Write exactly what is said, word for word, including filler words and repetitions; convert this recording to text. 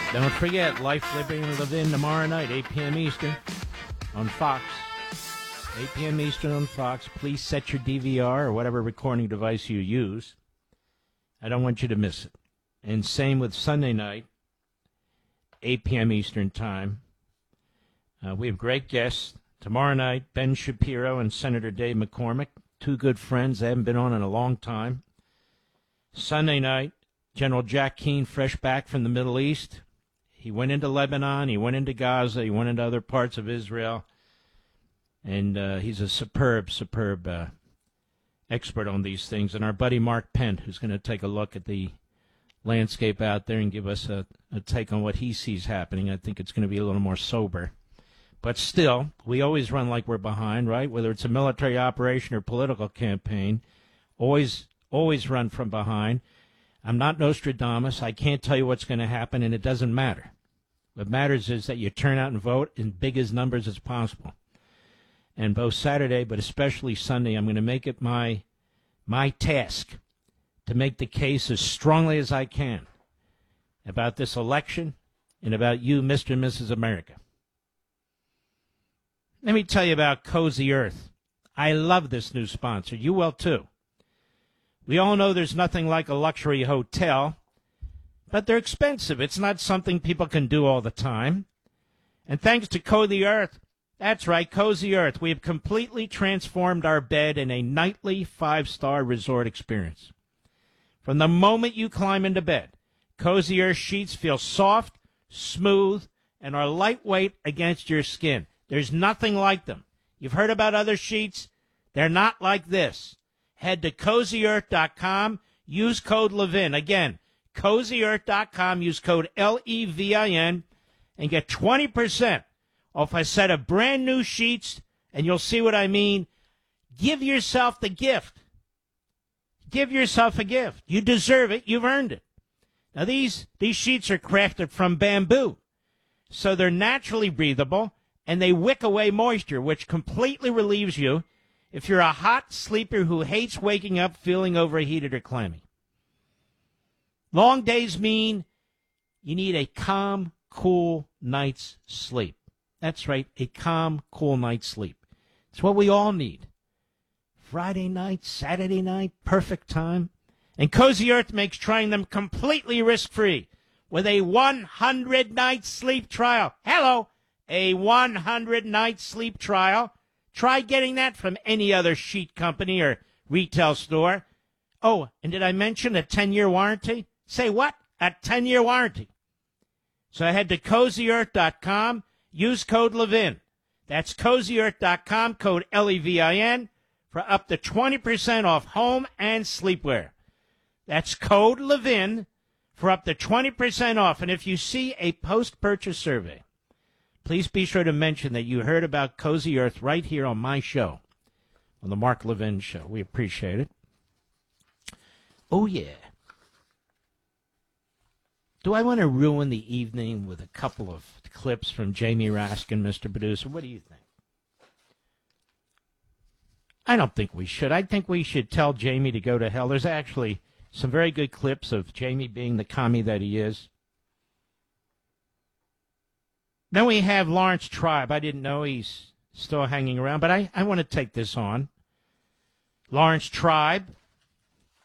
Don't forget, Life, Liberty, and Levin tomorrow night, eight p.m. Eastern, on Fox. eight p.m. Eastern on Fox. Please set your D V R or whatever recording device you use. I don't want you to miss it. And same with Sunday night, eight p.m. Eastern Time. Uh, we have great guests. Tomorrow night, Ben Shapiro and Senator Dave McCormick, two good friends. They haven't been on in a long time. Sunday night, General Jack Keane, fresh back from the Middle East. He went into Lebanon, he went into Gaza, he went into other parts of Israel. And uh, he's a superb, superb uh, expert on these things. And our buddy Mark Pent, who's going to take a look at the landscape out there and give us a, a take on what he sees happening. I think it's going to be a little more sober. But still, we always run like we're behind, right? Whether it's a military operation or political campaign, always, always run from behind. I'm not Nostradamus. I can't tell you what's going to happen, and it doesn't matter. What matters is that you turn out and vote in big as numbers as possible. And both Saturday, but especially Sunday, I'm going to make it my my task to make the case as strongly as I can about this election and about you, Mister and Missus America. Let me tell you about Cozy Earth. I love this new sponsor. You will, too. We all know there's nothing like a luxury hotel, but they're expensive. It's not something people can do all the time. And thanks to Cozy Earth, that's right, Cozy Earth, we have completely transformed our bed in a nightly five-star resort experience. From the moment you climb into bed, Cozy Earth sheets feel soft, smooth, and are lightweight against your skin. There's nothing like them. You've heard about other sheets? They're not like this. Head to cozy earth dot com, use code Levin. Again, cozy earth dot com, use code L E V I N, and get twenty percent off a set of brand new sheets, and you'll see what I mean. Give yourself the gift. Give yourself a gift. You deserve it. You've earned it. Now, these, these sheets are crafted from bamboo, so they're naturally breathable, and they wick away moisture, which completely relieves you if you're a hot sleeper who hates waking up feeling overheated or clammy. Long days mean you need a calm, cool night's sleep. That's right, a calm, cool night's sleep. It's what we all need. Friday night, Saturday night, perfect time. And Cozy Earth makes trying them completely risk-free with a one hundred night sleep trial. Hello! A one hundred night sleep trial. Try getting that from any other sheet company or retail store. Oh, and did I mention a ten-year warranty? Say what? A ten-year warranty. So head to cozy earth dot com. Use code Levin. That's cozy earth dot com, code L E V I N, for up to twenty percent off home and sleepwear. That's code Levin for up to twenty percent off. And if you see a post-purchase survey, please be sure to mention that you heard about Cozy Earth right here on my show, on the Mark Levin Show. We appreciate it. Oh, yeah. Do I want to ruin the evening with a couple of clips from Jamie Raskin, Mister Producer? What do you think? I don't think we should. I think we should tell Jamie to go to hell. There's actually some very good clips of Jamie being the commie that he is. Then we have Lawrence Tribe. I didn't know he's still hanging around, but I, I want to take this on. Lawrence Tribe,